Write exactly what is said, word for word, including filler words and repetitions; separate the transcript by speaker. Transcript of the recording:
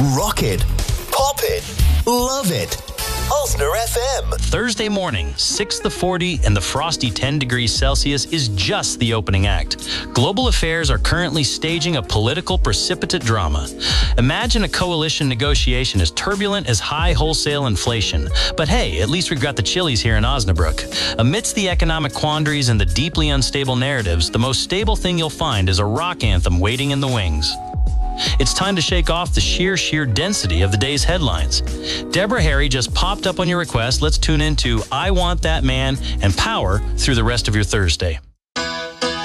Speaker 1: Rock it. Pop it. Love it. Osner F M.
Speaker 2: Thursday morning, six to forty and the frosty ten degrees Celsius is just the opening act. Global affairs are currently staging a political precipitate drama. Imagine a coalition negotiation as turbulent as high wholesale inflation. But hey, at least we've got the chilies here in Osnabrück. Amidst the economic quandaries and the deeply unstable narratives, the most stable thing you'll find is a rock anthem waiting in the wings. It's time to shake off the sheer, sheer density of the day's headlines. Deborah Harry just popped up on your request. Let's tune into I Want That Man and Power through the rest of your Thursday.